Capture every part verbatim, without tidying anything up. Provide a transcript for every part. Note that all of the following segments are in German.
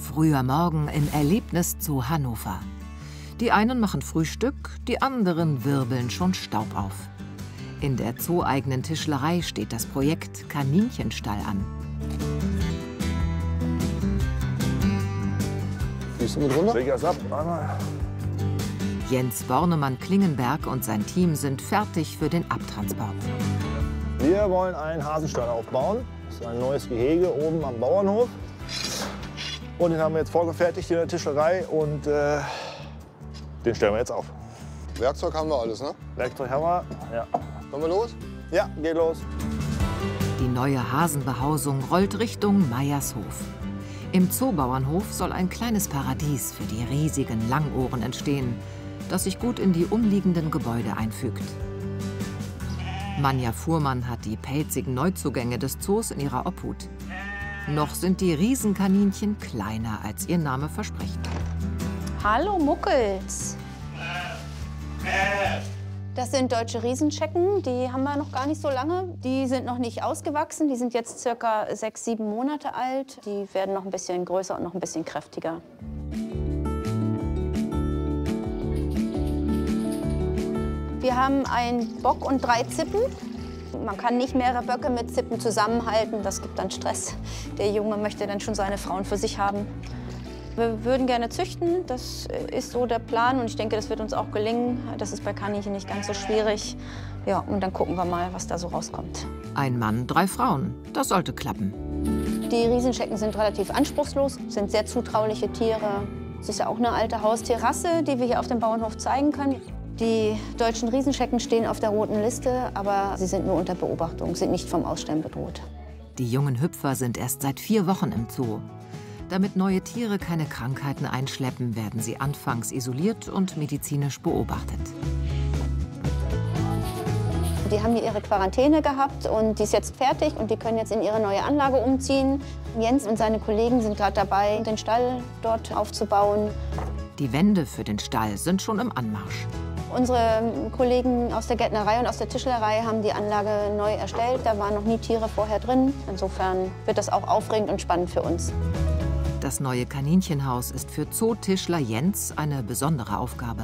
Früher Morgen im Erlebniszoo Hannover. Die einen machen Frühstück, die anderen wirbeln schon Staub auf. In der zooeigenen Tischlerei steht das Projekt Kaninchenstall an. Gehst du mit runter? Leg das ab, einmal. Jens Bornemann-Klingenberg und sein Team sind fertig für den Abtransport. Wir wollen einen Hasenstall aufbauen. Das ist ein neues Gehege oben am Bauernhof. Und den haben wir jetzt vorgefertigt hier in der Tischlerei und äh, den stellen wir jetzt auf. Werkzeug haben wir alles, ne? Werkzeug haben wir, ja. Wollen wir los? Ja, geht los. Die neue Hasenbehausung rollt Richtung Meiershof. Im Zoobauernhof soll ein kleines Paradies für die riesigen Langohren entstehen, das sich gut in die umliegenden Gebäude einfügt. Manja Fuhrmann hat die pelzigen Neuzugänge des Zoos in ihrer Obhut. Noch sind die Riesenkaninchen kleiner, als ihr Name verspricht. Hallo Muckels. Das sind deutsche Riesenschecken, die haben wir noch gar nicht so lange. Die sind noch nicht ausgewachsen, die sind jetzt circa sechs, sieben Monate alt. Die werden noch ein bisschen größer und noch ein bisschen kräftiger. Wir haben einen Bock und drei Zippen. Man kann nicht mehrere Böcke mit Zippen zusammenhalten, das gibt dann Stress. Der Junge möchte dann schon seine Frauen für sich haben. Wir würden gerne züchten, das ist so der Plan und ich denke, das wird uns auch gelingen. Das ist bei Kaninchen nicht ganz so schwierig. Ja, und dann gucken wir mal, was da so rauskommt. Ein Mann, drei Frauen, das sollte klappen. Die Riesenschecken sind relativ anspruchslos, sind sehr zutrauliche Tiere. Es ist ja auch eine alte Haustierrasse, die wir hier auf dem Bauernhof zeigen können. Die deutschen Riesenschecken stehen auf der roten Liste, aber sie sind nur unter Beobachtung, sind nicht vom Aussterben bedroht. Die jungen Hüpfer sind erst seit vier Wochen im Zoo. Damit neue Tiere keine Krankheiten einschleppen, werden sie anfangs isoliert und medizinisch beobachtet. Die haben hier ihre Quarantäne gehabt und die ist jetzt fertig und die können jetzt in ihre neue Anlage umziehen. Jens und seine Kollegen sind gerade dabei, den Stall dort aufzubauen. Die Wände für den Stall sind schon im Anmarsch. Unsere Kollegen aus der Gärtnerei und aus der Tischlerei haben die Anlage neu erstellt. Da waren noch nie Tiere vorher drin. Insofern wird das auch aufregend und spannend für uns. Das neue Kaninchenhaus ist für Zootischler Jens eine besondere Aufgabe.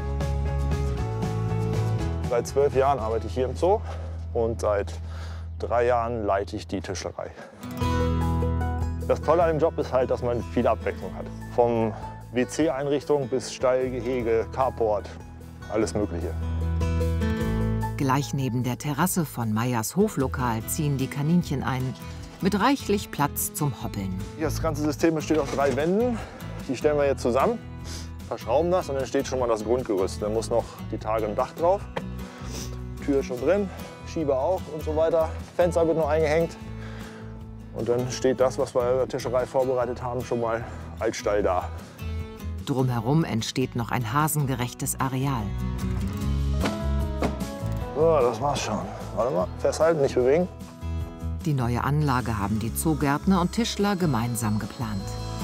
Seit zwölf Jahren arbeite ich hier im Zoo und seit drei Jahren leite ich die Tischlerei. Das Tolle an dem Job ist halt, dass man viel Abwechslung hat. Vom W C-Einrichtung bis Stall, Gehege, Carport, alles Mögliche. Gleich neben der Terrasse von Meyers Hoflokal ziehen die Kaninchen ein, mit reichlich Platz zum Hoppeln. Das ganze System besteht aus drei Wänden. Die stellen wir jetzt zusammen, verschrauben das und dann steht schon mal das Grundgerüst. Dann muss noch die Tage ein Dach drauf, Tür schon drin, Schieber auch und so weiter. Fenster wird noch eingehängt. Und dann steht das, was wir in der Tischerei vorbereitet haben, schon mal als Stall da. Drumherum entsteht noch ein hasengerechtes Areal. So, das war's schon. Warte mal, festhalten, nicht bewegen. Die neue Anlage haben die Zoogärtner und Tischler gemeinsam geplant.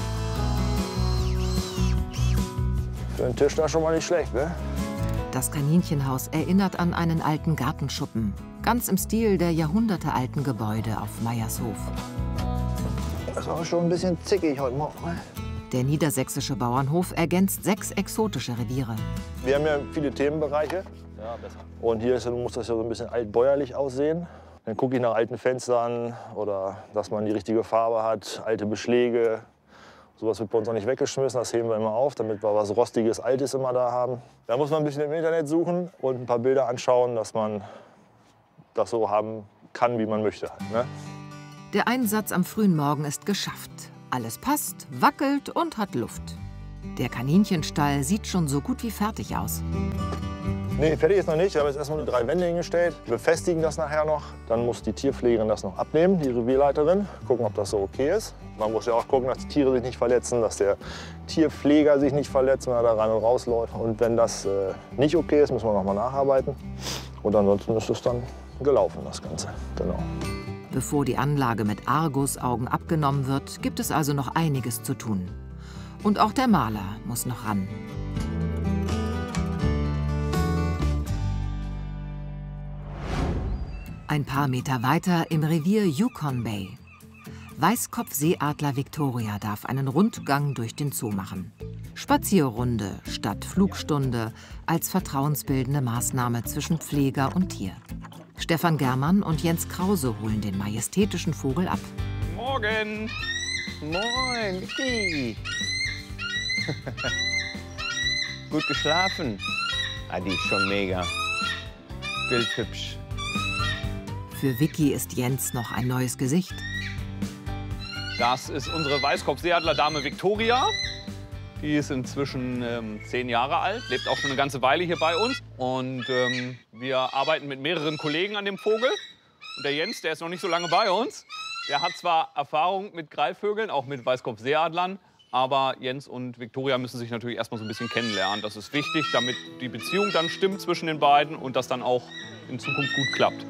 Für einen Tischler schon mal nicht schlecht, ne? Das Kaninchenhaus erinnert an einen alten Gartenschuppen, ganz im Stil der jahrhundertealten Gebäude auf Meiershof. Das war schon ein bisschen zickig heute Morgen, ne? Der niedersächsische Bauernhof ergänzt sechs exotische Reviere. Wir haben ja viele Themenbereiche. Ja, besser. Und hier ist, muss das ja so ein bisschen altbäuerlich aussehen. Dann gucke ich nach alten Fenstern oder dass man die richtige Farbe hat, alte Beschläge. Sowas wird bei uns auch nicht weggeschmissen, das heben wir immer auf, damit wir was Rostiges, Altes immer da haben. Da muss man ein bisschen im Internet suchen und ein paar Bilder anschauen, dass man das so haben kann, wie man möchte. Ne? Der Einsatz am frühen Morgen ist geschafft. Alles passt, wackelt und hat Luft. Der Kaninchenstall sieht schon so gut wie fertig aus. Nee, fertig ist noch nicht. Wir haben jetzt erstmal nur drei Wände hingestellt. Wir befestigen das nachher noch. Dann muss die Tierpflegerin das noch abnehmen, die Revierleiterin. Gucken, ob das so okay ist. Man muss ja auch gucken, dass die Tiere sich nicht verletzen, dass der Tierpfleger sich nicht verletzt, wenn er da rein und rausläuft. Und wenn das äh, nicht okay ist, müssen wir noch mal nacharbeiten. Und ansonsten ist es dann gelaufen, das Ganze. Genau. Bevor die Anlage mit Argusaugen abgenommen wird, gibt es also noch einiges zu tun. Und auch der Maler muss noch ran. Ein paar Meter weiter im Revier Yukon Bay. Weißkopfseeadler Victoria darf einen Rundgang durch den Zoo machen. Spazierrunde statt Flugstunde als vertrauensbildende Maßnahme zwischen Pfleger und Tier. Stefan Germann und Jens Krause holen den majestätischen Vogel ab. Morgen! Moin, Vicky! Gut geschlafen? Ah, die ist schon mega. Bildhübsch. Für Vicky ist Jens noch ein neues Gesicht. Das ist unsere Weißkopfseeadler-Dame Victoria. Die ist inzwischen ähm, zehn Jahre alt, lebt auch schon eine ganze Weile hier bei uns. Und ähm, wir arbeiten mit mehreren Kollegen an dem Vogel. Und der Jens, der ist noch nicht so lange bei uns. Der hat zwar Erfahrung mit Greifvögeln, auch mit Weißkopfseeadlern. Aber Jens und Victoria müssen sich natürlich erstmal so ein bisschen kennenlernen. Das ist wichtig, damit die Beziehung dann stimmt zwischen den beiden und das dann auch in Zukunft gut klappt.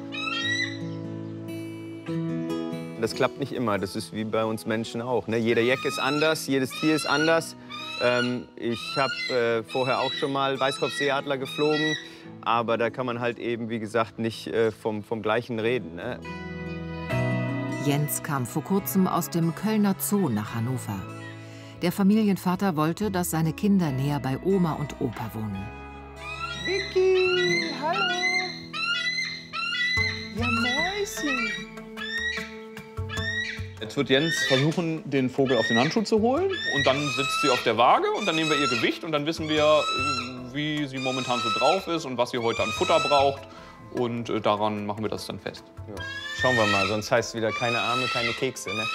Das klappt nicht immer, das ist wie bei uns Menschen auch. Ne? Jeder Jack ist anders, jedes Tier ist anders. Ähm, ich habe äh, vorher auch schon mal Weißkopfseeadler geflogen, aber da kann man halt eben, wie gesagt, nicht äh, vom, vom Gleichen reden. Ne? Jens kam vor kurzem aus dem Kölner Zoo nach Hannover. Der Familienvater wollte, dass seine Kinder näher bei Oma und Opa wohnen. Vicky, hallo! Ja, Mäuschen! Jetzt wird Jens versuchen, den Vogel auf den Handschuh zu holen. Und dann sitzt sie auf der Waage und dann nehmen wir ihr Gewicht. Und dann wissen wir, wie sie momentan so drauf ist und was sie heute an Futter braucht. Und äh, daran machen wir das dann fest. Ja. Schauen wir mal, sonst heißt es wieder keine Arme, keine Kekse, ne?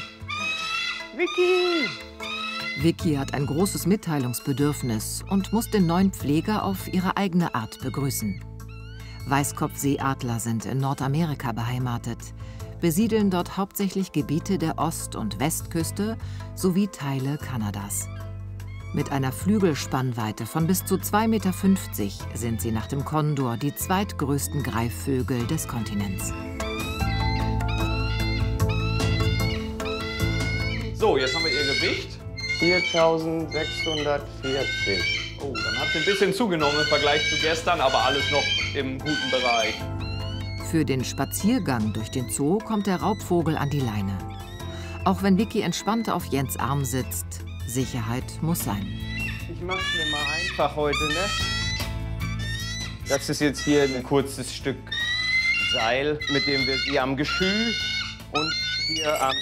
Vicky! Vicky hat ein großes Mitteilungsbedürfnis und muss den neuen Pfleger auf ihre eigene Art begrüßen. Weißkopfseeadler sind in Nordamerika beheimatet, besiedeln dort hauptsächlich Gebiete der Ost- und Westküste sowie Teile Kanadas. Mit einer Flügelspannweite von bis zu zwei Komma fünfzig Meter sind sie nach dem Kondor die zweitgrößten Greifvögel des Kontinents. So, jetzt haben wir ihr Gewicht. viertausendsechshundertvierzig. Oh, dann hat sie ein bisschen zugenommen im Vergleich zu gestern, aber alles noch im guten Bereich. Für den Spaziergang durch den Zoo kommt der Raubvogel an die Leine. Auch wenn Vicky entspannt auf Jens Arm sitzt, Sicherheit muss sein. Ich mach's mir mal einfach heute, ne? Das ist jetzt hier ein kurzes Stück Seil, mit dem wir sie am Geschü und hier am,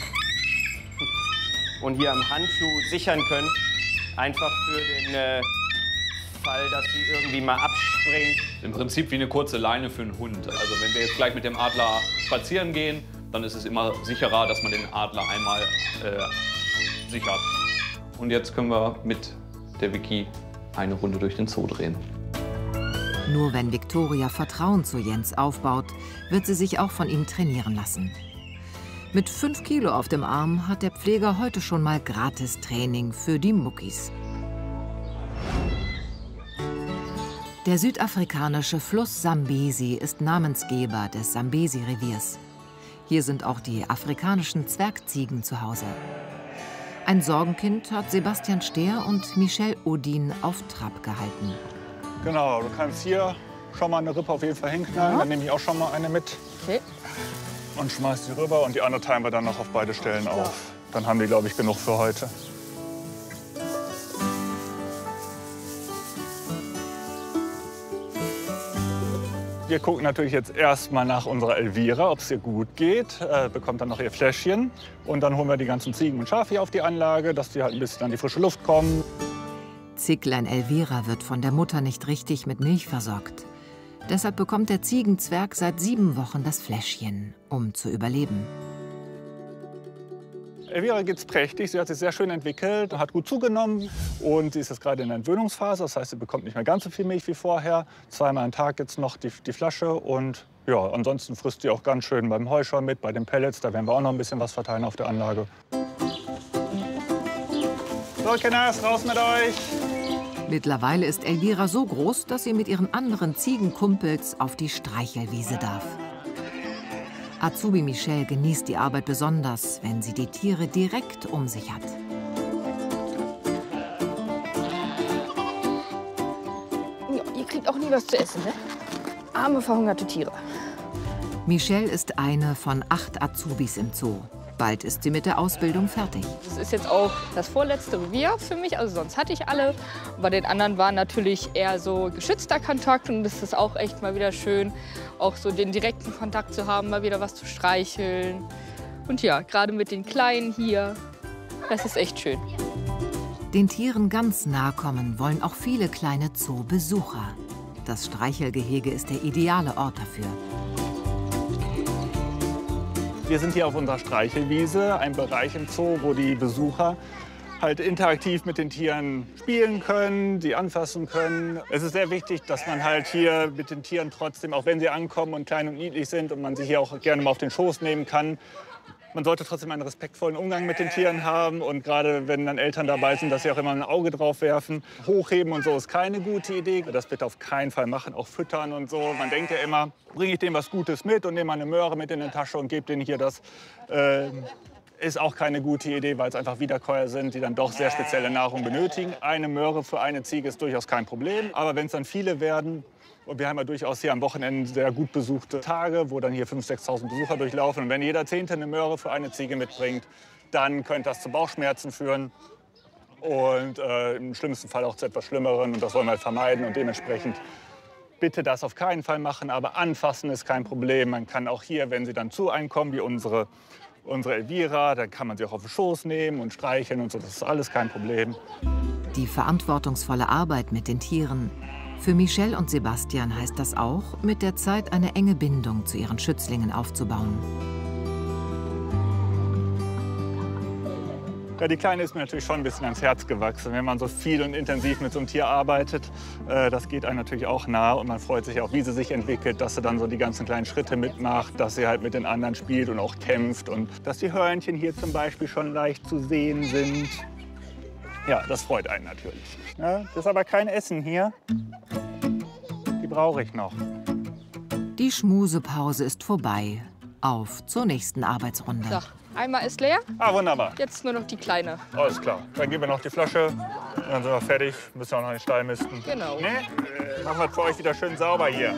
und hier am Handschuh sichern können. Einfach für den äh, Fall, dass sie irgendwie mal abspringt. Im Prinzip wie eine kurze Leine für einen Hund. Also wenn wir jetzt gleich mit dem Adler spazieren gehen, dann ist es immer sicherer, dass man den Adler einmal äh, sichert. Und jetzt können wir mit der Vicky eine Runde durch den Zoo drehen. Nur wenn Victoria Vertrauen zu Jens aufbaut, wird sie sich auch von ihm trainieren lassen. Mit fünf Kilo auf dem Arm hat der Pfleger heute schon mal Gratis-Training für die Muckis. Der südafrikanische Fluss Sambesi ist Namensgeber des Sambesi-Reviers. Hier sind auch die afrikanischen Zwergziegen zu Hause. Ein Sorgenkind hat Sebastian Stehr und Michel Odin auf Trab gehalten. Genau, du kannst hier schon mal eine Rippe auf jeden Fall hinknallen. Ja. Dann nehme ich auch schon mal eine mit. Okay. Und schmeiß die rüber und die andere teilen wir dann noch auf beide Stellen auf. Dann haben wir, glaube ich, genug für heute. Wir gucken natürlich jetzt erstmal nach unserer Elvira, ob es ihr gut geht. Äh, bekommt dann noch ihr Fläschchen. Und dann holen wir die ganzen Ziegen und Schafe hier auf die Anlage, dass die halt ein bisschen an die frische Luft kommen. Zicklein Elvira wird von der Mutter nicht richtig mit Milch versorgt. Deshalb bekommt der Ziegenzwerg seit sieben Wochen das Fläschchen, um zu überleben. Elvira geht's prächtig. Sie hat sich sehr schön entwickelt, hat gut zugenommen und sie ist jetzt gerade in der Entwöhnungsphase. Das heißt, sie bekommt nicht mehr ganz so viel Milch wie vorher. Zweimal am Tag jetzt noch die, die Flasche und ja, ansonsten frisst sie auch ganz schön beim Heu schon mit, bei den Pellets. Da werden wir auch noch ein bisschen was verteilen auf der Anlage. So, Kinders, raus mit euch! Mittlerweile ist Elvira so groß, dass sie mit ihren anderen Ziegenkumpels auf die Streichelwiese darf. Azubi Michel genießt die Arbeit besonders, wenn sie die Tiere direkt um sich hat. Ja, ihr kriegt auch nie was zu essen, ne? Arme, verhungerte Tiere. Michel ist eine von acht Azubis im Zoo. Bald ist sie mit der Ausbildung fertig. Das ist jetzt auch das vorletzte Revier für mich, also sonst hatte ich alle. Bei den anderen war natürlich eher so geschützter Kontakt und das ist auch echt mal wieder schön, auch so den direkten Kontakt zu haben, mal wieder was zu streicheln. Und ja, gerade mit den Kleinen hier, das ist echt schön. Den Tieren ganz nahe kommen wollen auch viele kleine Zoobesucher. Das Streichelgehege ist der ideale Ort dafür. Wir sind hier auf unserer Streichelwiese, ein Bereich im Zoo, wo die Besucher halt interaktiv mit den Tieren spielen können, sie anfassen können. Es ist sehr wichtig, dass man halt hier mit den Tieren trotzdem, auch wenn sie ankommen und klein und niedlich sind und man sie hier auch gerne mal auf den Schoß nehmen kann, man sollte trotzdem einen respektvollen Umgang mit den Tieren haben. Und gerade wenn dann Eltern dabei sind, dass sie auch immer ein Auge drauf werfen. Hochheben und so ist keine gute Idee. Das bitte auf keinen Fall machen, auch füttern und so. Man denkt ja immer, bringe ich dem was Gutes mit und nehme mal eine Möhre mit in die Tasche und gebe denen hier das. Äh, ist auch keine gute Idee, weil es einfach Wiederkäuer sind, die dann doch sehr spezielle Nahrung benötigen. Eine Möhre für eine Ziege ist durchaus kein Problem. Aber wenn es dann viele werden, und wir haben ja durchaus hier am Wochenende sehr gut besuchte Tage, wo dann hier fünftausend, sechstausend Besucher durchlaufen. Und wenn jeder Zehnte eine Möhre für eine Ziege mitbringt, dann könnte das zu Bauchschmerzen führen. Und äh, im schlimmsten Fall auch zu etwas Schlimmeren. Und das wollen wir halt vermeiden. Und dementsprechend bitte das auf keinen Fall machen. Aber anfassen ist kein Problem. Man kann auch hier, wenn sie dann zu einem kommen, wie unsere, unsere Elvira, dann kann man sie auch auf den Schoß nehmen und streicheln und so. Das ist alles kein Problem. Die verantwortungsvolle Arbeit mit den Tieren. Für Michelle und Sebastian heißt das auch, mit der Zeit eine enge Bindung zu ihren Schützlingen aufzubauen. Ja, die Kleine ist mir natürlich schon ein bisschen ans Herz gewachsen. Wenn man so viel und intensiv mit so einem Tier arbeitet, äh, das geht einem natürlich auch nah. Und man freut sich auch, wie sie sich entwickelt, dass sie dann so die ganzen kleinen Schritte mitmacht, dass sie halt mit den anderen spielt und auch kämpft. Und dass die Hörnchen hier zum Beispiel schon leicht zu sehen sind. Ja, das freut einen natürlich. Ja, das ist aber kein Essen hier. Die brauche ich noch. Die Schmusepause ist vorbei. Auf zur nächsten Arbeitsrunde. So, einmal ist leer. Ah, wunderbar. Jetzt nur noch die Kleine. Alles klar. Dann geben wir noch die Flasche. Und dann sind wir fertig. Müssen wir auch noch in den Stall misten. Genau. Nee? Machen wir für euch wieder schön sauber hier.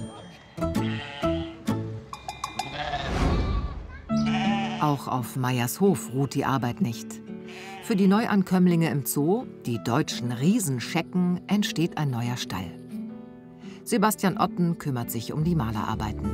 Auch auf Meyers Hof ruht die Arbeit nicht. Für die Neuankömmlinge im Zoo, die deutschen Riesenschecken, entsteht ein neuer Stall. Sebastian Otten kümmert sich um die Malerarbeiten.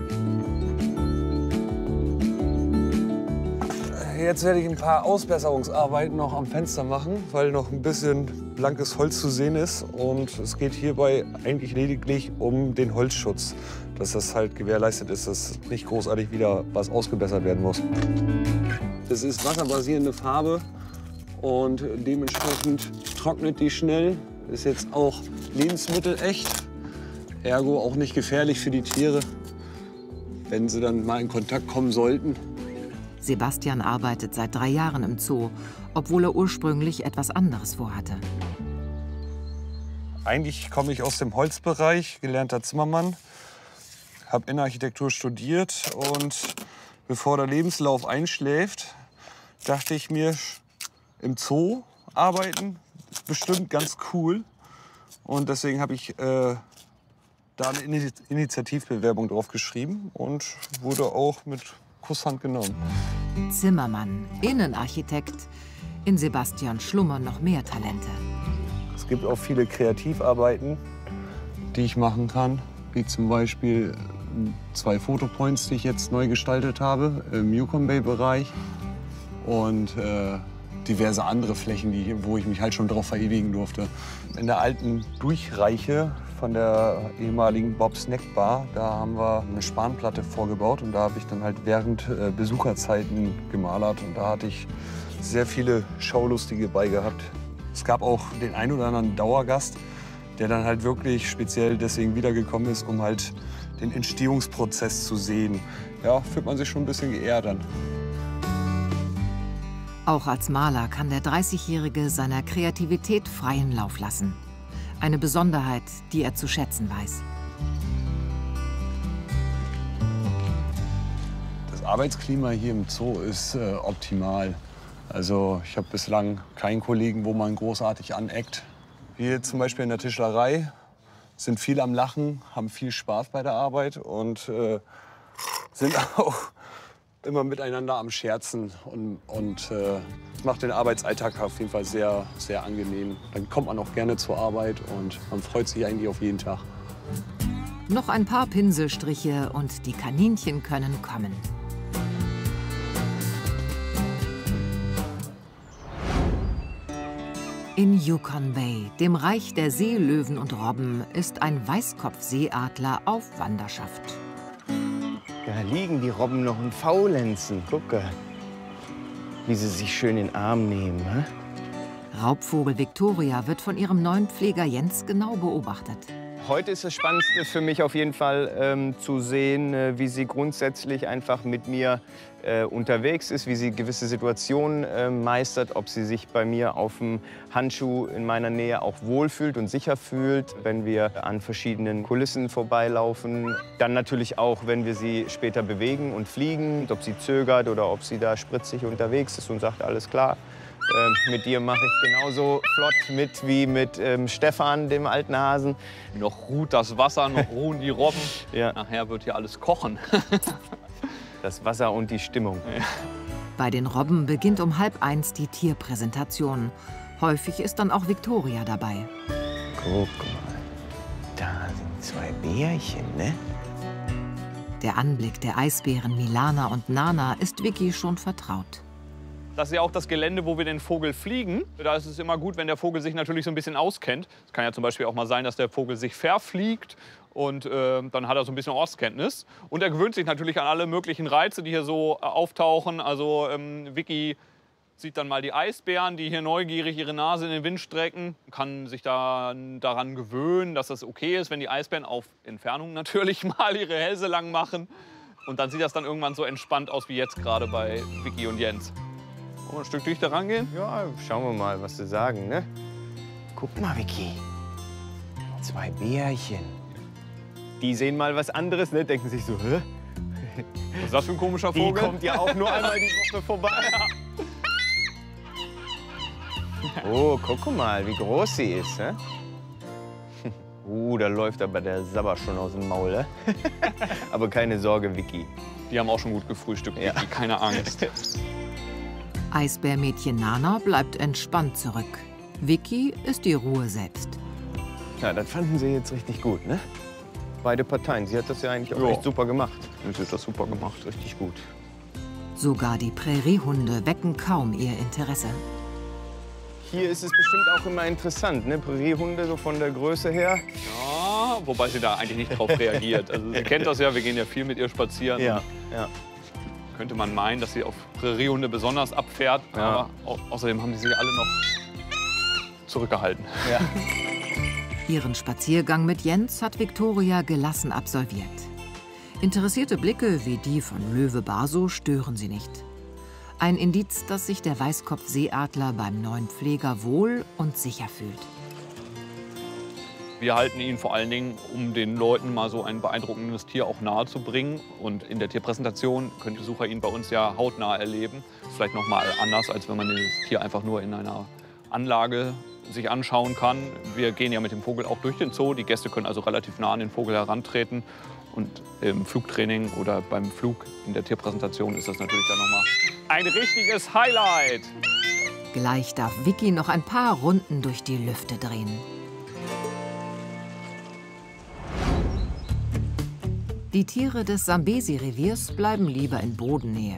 Jetzt werde ich ein paar Ausbesserungsarbeiten noch am Fenster machen, weil noch ein bisschen blankes Holz zu sehen ist. Und es geht hierbei eigentlich lediglich um den Holzschutz, dass das halt gewährleistet ist, dass nicht großartig wieder was ausgebessert werden muss. Es ist wasserbasierende Farbe. Und dementsprechend trocknet die schnell. Ist jetzt auch lebensmittelecht. Ergo auch nicht gefährlich für die Tiere, wenn sie dann mal in Kontakt kommen sollten. Sebastian arbeitet seit drei Jahren im Zoo, obwohl er ursprünglich etwas anderes vorhatte. Eigentlich komme ich aus dem Holzbereich, gelernter Zimmermann. Habe Innenarchitektur studiert und bevor der Lebenslauf einschläft, dachte ich mir, im Zoo arbeiten ist bestimmt ganz cool. Und deswegen habe ich äh, da eine Initiativbewerbung drauf geschrieben und wurde auch mit Kusshand genommen. Zimmermann, Innenarchitekt. In Sebastian schlummern noch mehr Talente. Es gibt auch viele Kreativarbeiten, die ich machen kann. Wie zum Beispiel zwei Fotopoints, die ich jetzt neu gestaltet habe im Yukon Bay-Bereich. Und äh, diverse andere Flächen, die, wo ich mich halt schon drauf verewigen durfte. In der alten Durchreiche von der ehemaligen Bob Snack Bar, da haben wir eine Spanplatte vorgebaut und da habe ich dann halt während äh, Besucherzeiten gemalert und da hatte ich sehr viele Schaulustige bei gehabt. Es gab auch den ein oder anderen Dauergast, der dann halt wirklich speziell deswegen wiedergekommen ist, um halt den Entstehungsprozess zu sehen. Ja, fühlt man sich schon ein bisschen geehrt an. Auch als Maler kann der dreißigjährige seiner Kreativität freien Lauf lassen. Eine Besonderheit, die er zu schätzen weiß. Das Arbeitsklima hier im Zoo ist äh, optimal. Also ich habe bislang keinen Kollegen, wo man großartig aneckt. Wir zum Beispiel in der Tischlerei sind viel am Lachen, haben viel Spaß bei der Arbeit und äh, sind auch immer miteinander am Scherzen und, und äh, macht den Arbeitsalltag auf jeden Fall sehr, sehr angenehm. Dann kommt man auch gerne zur Arbeit und man freut sich eigentlich auf jeden Tag. Noch ein paar Pinselstriche und die Kaninchen können kommen. In Yukon Bay, dem Reich der Seelöwen und Robben, ist ein Weißkopfseeadler auf Wanderschaft. Da liegen die Robben noch und faulenzen. Gucke, wie sie sich schön in den Arm nehmen. Hä? Raubvogel Victoria wird von ihrem neuen Pfleger Jens genau beobachtet. Heute ist das Spannendste für mich auf jeden Fall ähm, zu sehen, äh, wie sie grundsätzlich einfach mit mir äh, unterwegs ist, wie sie gewisse Situationen äh, meistert, ob sie sich bei mir auf dem Handschuh in meiner Nähe auch wohlfühlt und sicher fühlt, wenn wir an verschiedenen Kulissen vorbeilaufen. Dann natürlich auch, wenn wir sie später bewegen und fliegen, ob sie zögert oder ob sie da spritzig unterwegs ist und sagt, alles klar. Ähm, mit dir mache ich genauso flott mit wie mit ähm, Stefan, dem alten Hasen. Noch ruht das Wasser, noch ruhen die Robben. Ja. Nachher wird hier alles kochen. Das Wasser und die Stimmung. Ja. Bei den Robben beginnt um halb eins die Tierpräsentation. Häufig ist dann auch Victoria dabei. Guck mal, da sind zwei Bärchen, ne? Der Anblick der Eisbären Milana und Nana ist Vicky schon vertraut. Das ist ja auch das Gelände, wo wir den Vogel fliegen. Da ist es immer gut, wenn der Vogel sich natürlich so ein bisschen auskennt. Es kann ja zum Beispiel auch mal sein, dass der Vogel sich verfliegt und äh, dann hat er so ein bisschen Ortskenntnis. Und er gewöhnt sich natürlich an alle möglichen Reize, die hier so äh, auftauchen. Also ähm, Vicky sieht dann mal die Eisbären, die hier neugierig ihre Nase in den Wind strecken. Kann sich dann daran gewöhnen, dass das okay ist, wenn die Eisbären auf Entfernung natürlich mal ihre Hälse lang machen. Und dann sieht das dann irgendwann so entspannt aus wie jetzt gerade bei Vicky und Jens. Ein Stück dichter rangehen? Ja, schauen wir mal, was sie sagen, ne? Guck mal, Vicky. Zwei Bärchen. Die sehen mal was anderes, ne? Denken sich so, hä? Was ist das für ein komischer Die Vogel? kommt ja auch nur einmal die Woche vorbei. Oh, guck mal, wie groß sie ist, ne? Uh, da läuft aber der Sabber schon aus dem Maul, ne? Aber keine Sorge, Vicky. Die haben auch schon gut gefrühstückt, Ja. Vicky, keine Angst. Eisbärmädchen Nana bleibt entspannt zurück. Vicky ist die Ruhe selbst. Ja, das fanden sie jetzt richtig gut, ne? Beide Parteien. Sie hat das ja eigentlich auch Ja. echt super gemacht. Sie hat das super gemacht. Richtig gut. Sogar die Präriehunde wecken kaum ihr Interesse. Hier ist es bestimmt auch immer interessant, ne? Präriehunde so von der Größe her. Ja, wobei sie da eigentlich nicht drauf reagiert. Also sie kennt das ja, wir gehen ja viel mit ihr spazieren. Ja, ja. Könnte man meinen, dass sie auf Präriehunde besonders abfährt. Ja. Aber au außerdem haben die sich alle noch zurückgehalten. Ja. Ihren Spaziergang mit Jens hat Victoria gelassen absolviert. Interessierte Blicke wie die von Löwe Baso stören sie nicht. Ein Indiz, dass sich der Weißkopfseeadler beim neuen Pfleger wohl und sicher fühlt. Wir halten ihn vor allen Dingen, um den Leuten mal so ein beeindruckendes Tier auch nahe zu bringen. Und in der Tierpräsentation können die Besucher ihn bei uns ja hautnah erleben. Vielleicht noch mal anders, als wenn man dieses Tier einfach nur in einer Anlage sich anschauen kann. Wir gehen ja mit dem Vogel auch durch den Zoo. Die Gäste können also relativ nah an den Vogel herantreten. Und im Flugtraining oder beim Flug in der Tierpräsentation ist das natürlich dann noch mal ein richtiges Highlight. Gleich darf Vicky noch ein paar Runden durch die Lüfte drehen. Die Tiere des Sambesi-Reviers bleiben lieber in Bodennähe.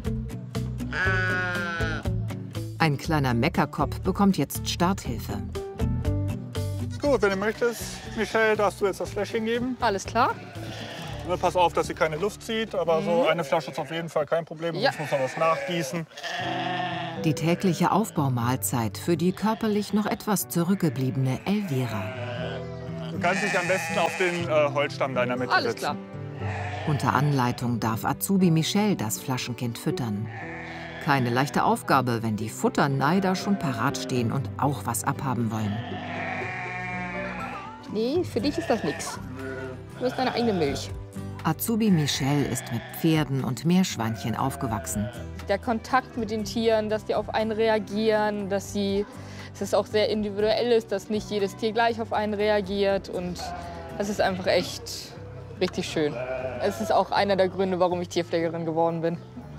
Ein kleiner Meckerkopf bekommt jetzt Starthilfe. Gut, wenn du möchtest, Michelle, darfst du jetzt das Fläschchen geben. Alles klar? Ne, pass auf, dass sie keine Luft zieht, aber so eine Flasche ist auf jeden Fall kein Problem. Ja. Sonst muss man was nachgießen. Die tägliche Aufbaumahlzeit für die körperlich noch etwas zurückgebliebene Elvira. Du kannst dich am besten auf den äh, Holzstamm deiner Mitte Alles setzen. klar. Unter Anleitung darf Azubi Michelle das Flaschenkind füttern. Keine leichte Aufgabe, wenn die Futterneider schon parat stehen und auch was abhaben wollen. Nee, für dich ist das nichts. Du hast deine eigene Milch. Azubi Michelle ist mit Pferden und Meerschweinchen aufgewachsen. Der Kontakt mit den Tieren, dass die auf einen reagieren, dass sie, dass es auch sehr individuell ist, dass nicht jedes Tier gleich auf einen reagiert. Und das ist einfach echt richtig schön. Es ist auch einer der Gründe, warum ich Tierpflegerin geworden bin.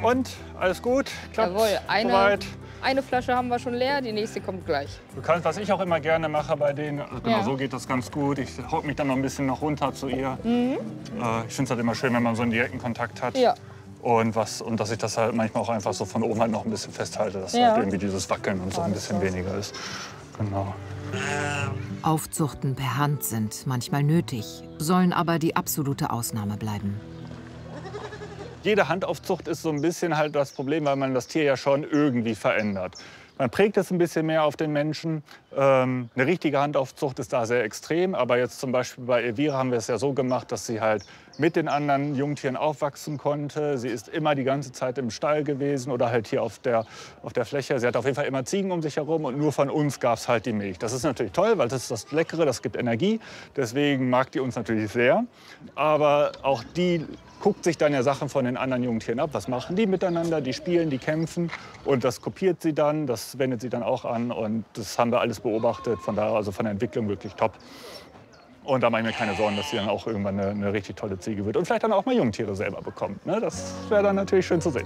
Und, alles gut? Klappt Jawohl, eine, soweit? eine Flasche haben wir schon leer, die nächste kommt gleich. Du kannst, was ich auch immer gerne mache bei denen, also genau Ja. so geht das ganz gut. Ich haut mich dann noch ein bisschen noch runter zu ihr. Mhm. Äh, ich finde es halt immer schön, wenn man so einen direkten Kontakt hat. Ja. Und, was, und dass ich das halt manchmal auch einfach so von oben halt noch ein bisschen festhalte, dass Ja. halt irgendwie dieses Wackeln und so ein bisschen weniger ist. Genau. Aufzuchten per Hand sind manchmal nötig, sollen aber die absolute Ausnahme bleiben. Jede Handaufzucht ist so ein bisschen halt das Problem, weil man das Tier ja schon irgendwie verändert. Man prägt es ein bisschen mehr auf den Menschen. Ähm, eine richtige Handaufzucht ist da sehr extrem. Aber jetzt zum Beispiel bei Elvira haben wir es ja so gemacht, dass sie halt mit den anderen Jungtieren aufwachsen konnte. Sie ist immer die ganze Zeit im Stall gewesen oder halt hier auf der, auf der Fläche. Sie hat auf jeden Fall immer Ziegen um sich herum und nur von uns gab es halt die Milch. Das ist natürlich toll, weil das ist das Leckere, das gibt Energie. Deswegen mag die uns natürlich sehr. Aber auch die guckt sich dann ja Sachen von den anderen Jungtieren ab. Was machen die miteinander? Die spielen, die kämpfen. Und das kopiert sie dann, das wendet sie dann auch an. Und das haben wir alles beobachtet. Von daher, also von der Entwicklung wirklich top. Und da mache ich mir keine Sorgen, dass sie dann auch irgendwann eine, eine richtig tolle Ziege wird. Und vielleicht dann auch mal Jungtiere selber bekommt. Ne? Das wäre dann natürlich schön zu sehen.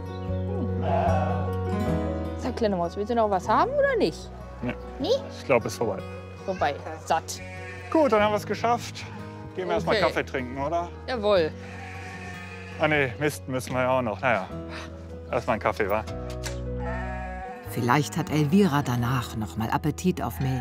Sag, kleine Maus, willst du noch was haben oder nicht? Ja. Nie? Ich glaube, es ist vorbei. Vorbei. Satt. Gut, dann haben wir es geschafft. Gehen wir erst mal Okay. Kaffee trinken, oder? Jawohl. Ah nee, Mist müssen wir ja auch noch. Naja, erst mal einen Kaffee, wa? Vielleicht hat Elvira danach noch mal Appetit auf Milch.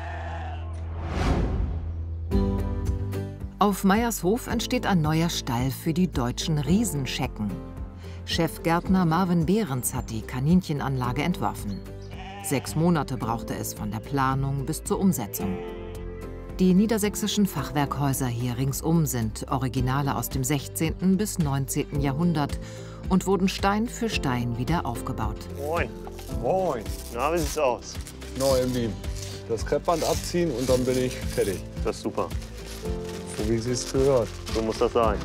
Auf Meyers Hof entsteht ein neuer Stall für die deutschen Riesenschecken. Chefgärtner Marvin Behrens hat die Kaninchenanlage entworfen. Sechs Monate brauchte es von der Planung bis zur Umsetzung. Die niedersächsischen Fachwerkhäuser hier ringsum sind Originale aus dem sechzehnten bis neunzehnten Jahrhundert und wurden Stein für Stein wieder aufgebaut. Moin. Moin. Na, wie sieht's aus? No, irgendwie das Kreppband abziehen und dann bin ich fertig. Das ist super. So wie sie es gehört. So muss das sein.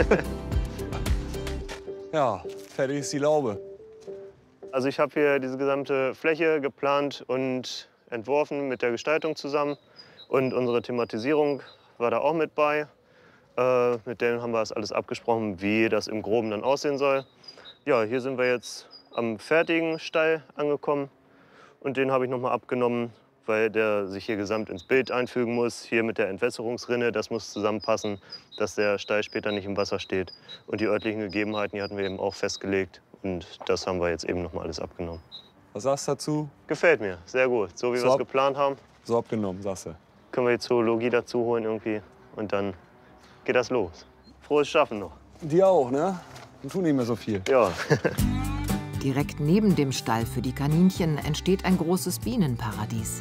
Ja, fertig ist die Laube. Also ich habe hier diese gesamte Fläche geplant und entworfen mit der Gestaltung zusammen. Und unsere Thematisierung war da auch mit bei. Äh, mit denen haben wir das alles abgesprochen, wie das im Groben dann aussehen soll. Ja, hier sind wir jetzt am fertigen Stall angekommen. Und den habe ich noch mal abgenommen, weil der sich hier gesamt ins Bild einfügen muss. Hier mit der Entwässerungsrinne, das muss zusammenpassen, dass der Stall später nicht im Wasser steht. Und die örtlichen Gegebenheiten, die hatten wir eben auch festgelegt. Und das haben wir jetzt eben noch mal alles abgenommen. Was sagst du dazu? Gefällt mir, sehr gut. So wie So wir es ab- geplant haben. So abgenommen, sagst du. Können wir die Zoologie dazu holen irgendwie und dann geht das los. Frohes Schaffen noch. Die auch, ne? Und tun nicht mehr so viel. Ja. Direkt neben dem Stall für die Kaninchen entsteht ein großes Bienenparadies.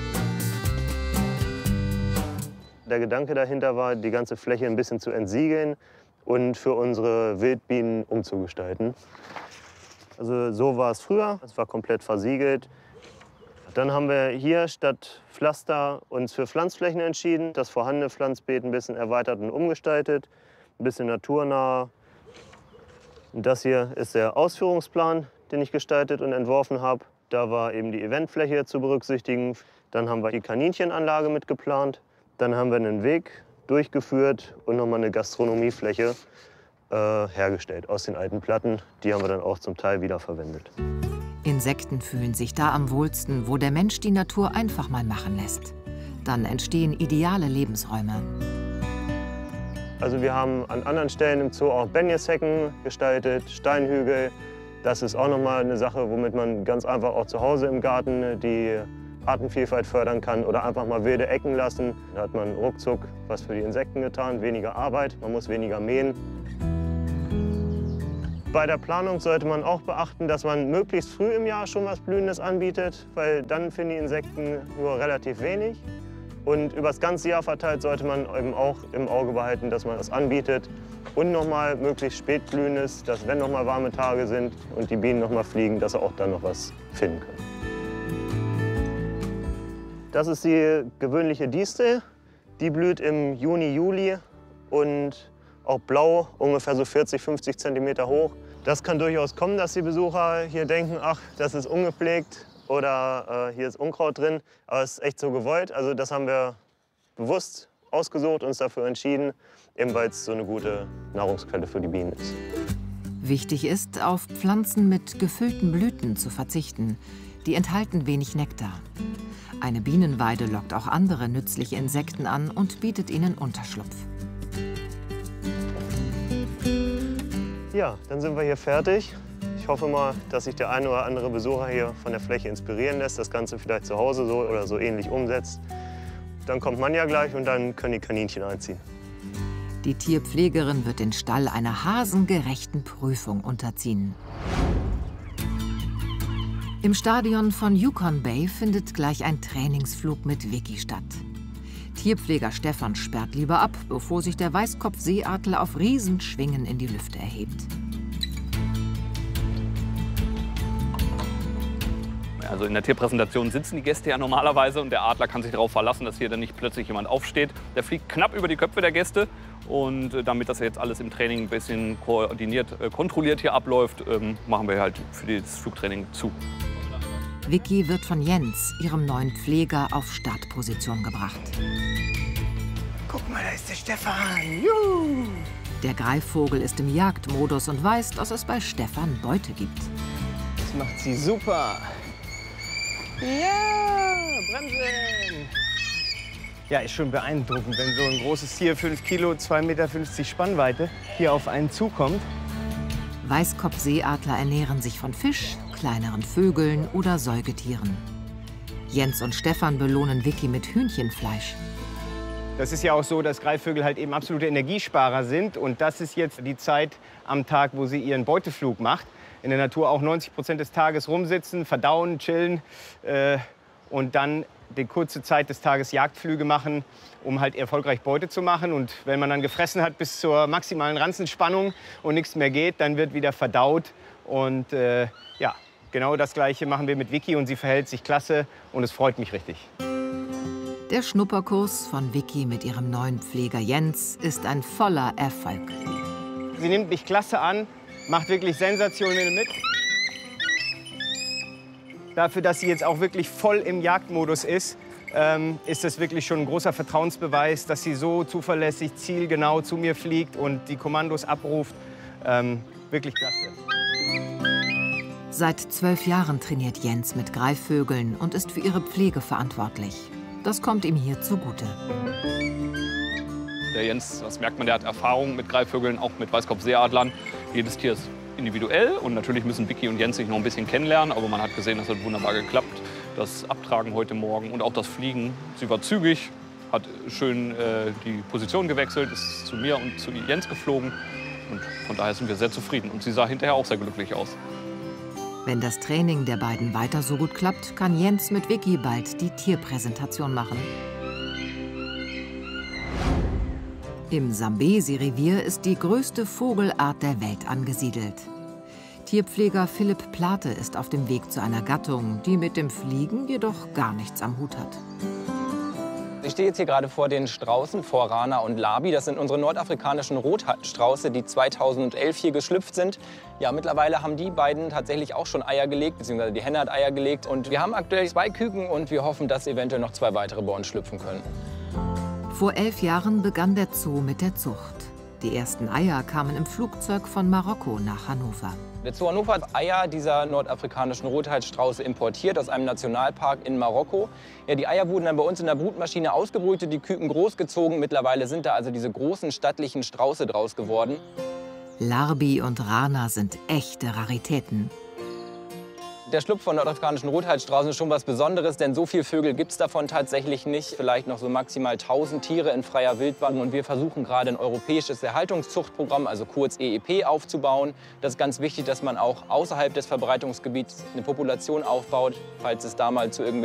Der Gedanke dahinter war, die ganze Fläche ein bisschen zu entsiegeln und für unsere Wildbienen umzugestalten. Also so war es früher, es war komplett versiegelt. Dann haben wir hier statt Pflaster uns für Pflanzflächen entschieden, das vorhandene Pflanzbeet ein bisschen erweitert und umgestaltet, ein bisschen naturnah. Und das hier ist der Ausführungsplan, den ich gestaltet und entworfen habe. Da war eben die Eventfläche zu berücksichtigen. Dann haben wir die Kaninchenanlage mitgeplant. Dann haben wir einen Weg durchgeführt und nochmal eine Gastronomiefläche äh, hergestellt aus den alten Platten. Die haben wir dann auch zum Teil wiederverwendet. Insekten fühlen sich da am wohlsten, wo der Mensch die Natur einfach mal machen lässt. Dann entstehen ideale Lebensräume. Also wir haben an anderen Stellen im Zoo auch Benjeshecken gestaltet, Steinhügel. Das ist auch nochmal eine Sache, womit man ganz einfach auch zu Hause im Garten die Artenvielfalt fördern kann oder einfach mal wilde Ecken lassen. Da hat man ruckzuck was für die Insekten getan, weniger Arbeit, man muss weniger mähen. Bei der Planung sollte man auch beachten, dass man möglichst früh im Jahr schon was Blühendes anbietet, weil dann finden die Insekten nur relativ wenig. Und über das ganze Jahr verteilt sollte man eben auch im Auge behalten, dass man das anbietet. Und nochmal möglichst Spätblühendes, dass wenn noch mal warme Tage sind und die Bienen noch mal fliegen, dass sie auch dann noch was finden können. Das ist die gewöhnliche Distel. Die blüht im Juni, Juli und auch blau, ungefähr so vierzig, fünfzig Zentimeter hoch. Das kann durchaus kommen, dass die Besucher hier denken, ach, das ist ungepflegt oder äh, hier ist Unkraut drin. Aber es ist echt so gewollt. Also das haben wir bewusst ausgesucht und uns dafür entschieden, eben weil es so eine gute Nahrungsquelle für die Bienen ist. Wichtig ist, auf Pflanzen mit gefüllten Blüten zu verzichten. Die enthalten wenig Nektar. Eine Bienenweide lockt auch andere nützliche Insekten an und bietet ihnen Unterschlupf. Ja, dann sind wir hier fertig. Ich hoffe mal, dass sich der eine oder andere Besucher hier von der Fläche inspirieren lässt, das Ganze vielleicht zu Hause so oder so ähnlich umsetzt. Dann kommt man ja gleich und dann können die Kaninchen einziehen. Die Tierpflegerin wird den Stall einer hasengerechten Prüfung unterziehen. Im Stadion von Yukon Bay findet gleich ein Trainingsflug mit Vicky statt. Tierpfleger Stefan sperrt lieber ab, bevor sich der Weißkopfseeadler auf Riesenschwingen in die Lüfte erhebt. Also in der Tierpräsentation sitzen die Gäste ja normalerweise und der Adler kann sich darauf verlassen, dass hier dann nicht plötzlich jemand aufsteht. Der fliegt knapp über die Köpfe der Gäste und damit das jetzt alles im Training ein bisschen koordiniert, äh, kontrolliert hier abläuft, ähm, machen wir halt für das Flugtraining zu. Vicky wird von Jens, ihrem neuen Pfleger, auf Startposition gebracht. Guck mal, da ist der Stefan. Juhu. Der Greifvogel ist im Jagdmodus und weiß, dass es bei Stefan Beute gibt. Das macht sie super. Ja, bremsen. Ja, ist schon beeindruckend, wenn so ein großes Tier, fünf Kilo, zwei Meter fünfzig Spannweite, hier auf einen zukommt. Weißkopfseeadler ernähren sich von Fisch, kleineren Vögeln oder Säugetieren. Jens und Stefan belohnen Vicky mit Hühnchenfleisch. Das ist ja auch so, dass Greifvögel halt eben absolute Energiesparer sind. Und das ist jetzt die Zeit am Tag, wo sie ihren Beuteflug macht. In der Natur auch neunzig Prozent des Tages rumsitzen, verdauen, chillen äh, und dann die kurze Zeit des Tages Jagdflüge machen, um halt erfolgreich Beute zu machen. Und wenn man dann gefressen hat bis zur maximalen Ranzenspannung und nichts mehr geht, dann wird wieder verdaut. Und äh, ja, genau das Gleiche machen wir mit Vicky und sie verhält sich klasse und es freut mich richtig. Der Schnupperkurs von Vicky mit ihrem neuen Pfleger Jens ist ein voller Erfolg. Sie nimmt mich klasse an, macht wirklich sensationell mit. Dafür, dass sie jetzt auch wirklich voll im Jagdmodus ist, ähm, ist das wirklich schon ein großer Vertrauensbeweis, dass sie so zuverlässig, zielgenau zu mir fliegt und die Kommandos abruft. Ähm, wirklich klasse. Seit zwölf Jahren trainiert Jens mit Greifvögeln und ist für ihre Pflege verantwortlich. Das kommt ihm hier zugute. Der Jens, das merkt man, der hat Erfahrung mit Greifvögeln, auch mit Weißkopfseeadlern. Jedes Tier ist individuell und natürlich müssen Vicky und Jens sich noch ein bisschen kennenlernen, aber man hat gesehen, das hat wunderbar geklappt. Das Abtragen heute Morgen und auch das Fliegen, sie war zügig, hat schön äh, die Position gewechselt, ist zu mir und zu Jens geflogen und von daher sind wir sehr zufrieden und sie sah hinterher auch sehr glücklich aus. Wenn das Training der beiden weiter so gut klappt, kann Jens mit Vicky bald die Tierpräsentation machen. Im Sambesi-Revier ist die größte Vogelart der Welt angesiedelt. Tierpfleger Philipp Plate ist auf dem Weg zu einer Gattung, die mit dem Fliegen jedoch gar nichts am Hut hat. Ich stehe jetzt hier gerade vor den Straußen, vor Rana und Labi. Das sind unsere nordafrikanischen Rotstrauße, die zweitausendelf hier geschlüpft sind. Ja, mittlerweile haben die beiden tatsächlich auch schon Eier gelegt, beziehungsweise die Henne hat Eier gelegt. Und wir haben aktuell zwei Küken und wir hoffen, dass eventuell noch zwei weitere bei uns schlüpfen können. Vor elf Jahren begann der Zoo mit der Zucht. Die ersten Eier kamen im Flugzeug von Marokko nach Hannover. Der Zoo Hannover hat Eier dieser nordafrikanischen Rothalsstrauße importiert aus einem Nationalpark in Marokko. Ja, die Eier wurden dann bei uns in der Brutmaschine ausgebrütet, die Küken großgezogen. Mittlerweile sind da also diese großen stattlichen Strauße draus geworden. Larbi und Rana sind echte Raritäten. Der Schlupf von nordafrikanischen Rothalsstraußen ist schon was Besonderes, denn so viele Vögel gibt es davon tatsächlich nicht. Vielleicht noch so maximal tausend Tiere in freier Wildbahn. Und wir versuchen gerade ein europäisches Erhaltungszuchtprogramm, also kurz E E P, aufzubauen. Das ist ganz wichtig, dass man auch außerhalb des Verbreitungsgebiets eine Population aufbaut, falls es da mal zu irgendwelchen